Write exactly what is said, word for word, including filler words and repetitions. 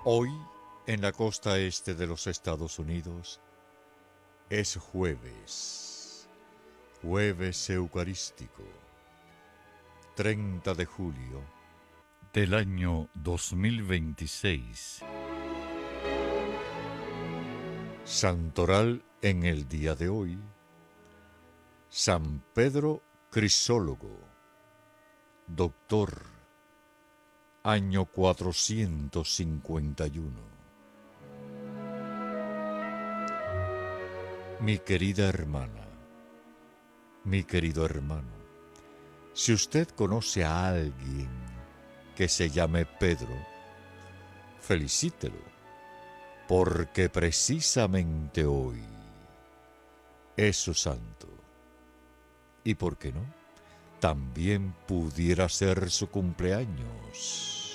Hoy, en la costa este de los Estados Unidos, es jueves, jueves eucarístico, treinta de julio del año dos mil veintiséis. Santoral en el día de hoy, San Pedro Crisólogo, doctor, año cuatrocientos cincuenta y uno. Mi querida hermana, mi querido hermano, si usted conoce a alguien que se llame Pedro, felicítelo, porque precisamente hoy es su santo. ¿Y por qué no? También pudiera ser su cumpleaños.